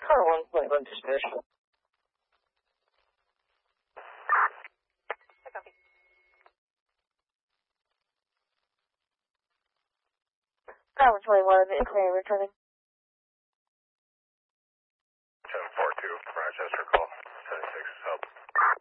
Car 1.1 dispatch. Car 121, inquiry returning. 742, Rochester call, 76 sub.